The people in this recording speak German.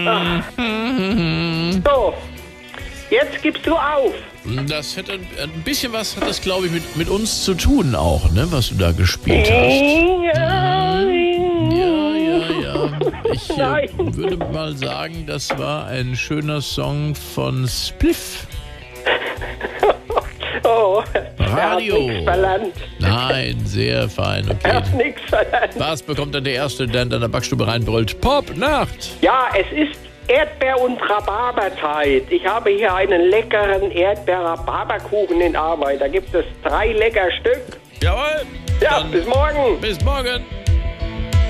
So, jetzt gibst du auf. Das hätte ein bisschen was, hat das, glaube ich, mit uns zu tun auch, ne, was du da gespielt hast. Ja. Ich würde mal sagen, das war ein schöner Song von Spliff. Oh, Radio. Er hat nichts verlangt. Nein, sehr fein, Er okay. hat nichts verlangt. Was bekommt dann der Erste, der in deiner Backstube reinbrüllt? Pop-Nacht! Ja, es ist Erdbeer- und Rhabarberzeit. Ich habe hier einen leckeren Erdbeer-Rhabarberkuchen in Arbeit. Da gibt es 3 lecker Stück. Jawohl! Ja, Dann bis morgen. bis morgen!